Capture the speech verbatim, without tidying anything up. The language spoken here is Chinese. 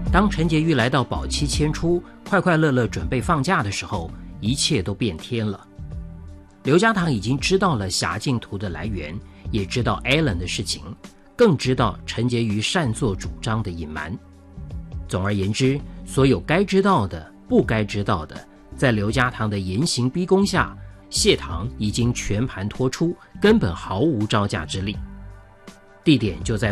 当陈洁瑜来到宝期迁出，快快乐乐准备放假的时候，一切都变天了。刘家堂已经知道了辖境图的来源，也知道 Alan 的事情，更知道陈洁瑜擅作主张的隐瞒。总而言之，所有该知道的、不该知道的，在刘家堂的严刑逼供下，谢堂已经全盘托出，根本毫无招架之力。地点就在